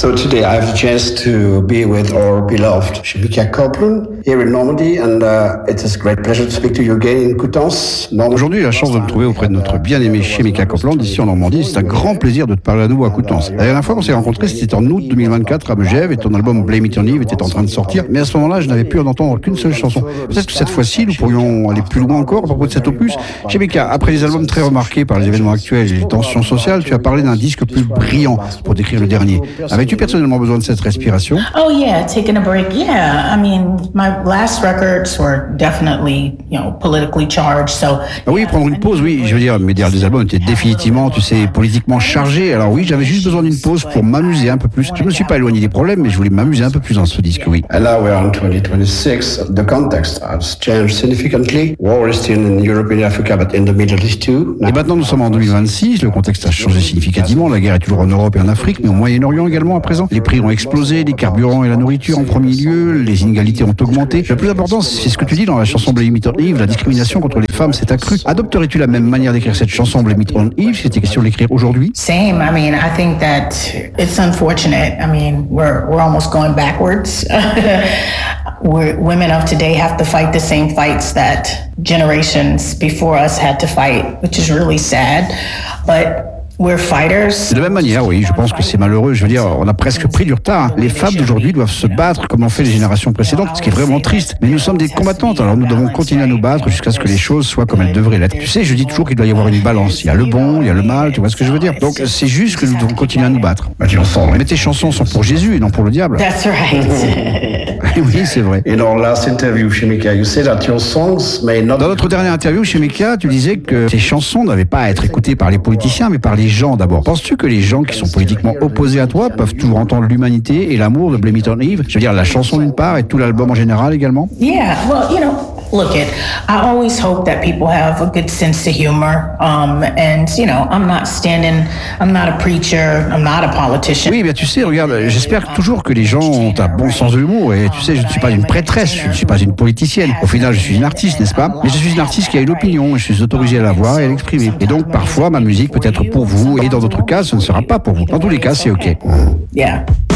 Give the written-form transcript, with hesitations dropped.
So today I have the chance to be with our beloved Chemica Copeland here in Normandy, and it is a great pleasure to speak to you again in Coutances. Aujourd'hui, j'ai la chance de me trouver auprès de notre bien-aimé Chemica Copeland ici en Normandie. C'est un grand plaisir de te parler à nouveau à Coutances. La dernière fois qu'on s'est rencontrés, c'était en août 2024 à Megève et ton album Blame It On Eve était en train de sortir. Mais à ce moment-là, je n'avais pu en entendre qu'une seule chanson. Peut-être que cette fois-ci, nous pourrions aller plus loin encore à propos de cet opus. Chemica, après les albums très remarqués par les événements actuels et les tensions sociales, tu as parlé d'un disque plus brillant pour décrire le dernier. Avais-tu personnellement besoin de cette respiration? Oh yeah, taking a break. Yeah, I mean, my last records were definitely, politically charged. So. Ah oui, prendre une pause, oui. Je veux dire, mes derniers albums étaient définitivement, politiquement chargés. Alors oui, j'avais juste besoin d'une pause pour m'amuser un peu plus. Je ne me suis pas éloigné des problèmes, mais je voulais m'amuser un peu plus dans ce disque, oui. And now we're on 2026. The context has changed significantly. War is still in Europe and Africa, but in the Middle East too. Et maintenant, nous sommes en 2026. Le contexte a changé significativement. La guerre est toujours en Europe et en Afrique, mais au Moyen-Orient également à présent. Les prix ont explosé, les carburants et la nourriture en premier lieu, les inégalités ont augmenté. Le plus important, c'est ce que tu dis dans la chanson Blame It On Eve, la discrimination contre les femmes s'est accrue. Adopterais-tu la même manière d'écrire cette chanson Blame It On Eve si c'était question de l'écrire aujourd'hui? Same. I mean, I think that it's unfortunate. I mean, we're almost going backwards. Women of today have to fight the same fights that generations before us had to fight, which is really sad. But we're fighters. De la même manière, oui, je pense que c'est malheureux. Je veux dire, on a presque pris du retard. Les femmes d'aujourd'hui doivent se battre comme l'ont fait les générations précédentes, ce qui est vraiment triste. Mais nous sommes des combattantes, alors nous devons continuer à nous battre jusqu'à ce que les choses soient comme elles devraient l'être. Tu sais, je dis toujours qu'il doit y avoir une balance. Il y a le bon, il y a le mal, tu vois ce que je veux dire? Donc c'est juste que nous devons continuer à nous battre. Mais tes chansons sont pour Jésus et non pour le diable. That's right. Oui, c'est vrai. In our last interview, Chemica, you said that your songs may not. Dans notre dernière interview, Chemica, tu disais que tes chansons n'avaient pas à être écoutées par les politiciens, mais par les gens d'abord. Penses-tu que les gens qui sont politiquement opposés à toi peuvent toujours entendre l'humanité et l'amour de Blame It On Eve? Je veux dire, la chanson d'une part et tout l'album en général également? Yeah, well, look it. I always hope that people have a good sense of humor. And I'm not a preacher, I'm not a politician. Oui, bien tu sais, regarde, j'espère toujours que les gens ont un bon sens de l'humour. Et tu sais, je ne suis pas une prêtresse, je ne suis pas une politicienne. Au final, je suis une artiste, n'est-ce pas? Mais je suis une artiste qui a une opinion et je suis autorisé à la voir et à l'exprimer. Et donc, parfois, ma musique peut être pour vous et dans d'autres cas, ce ne sera pas pour vous. Dans tous les cas, c'est OK. Yeah.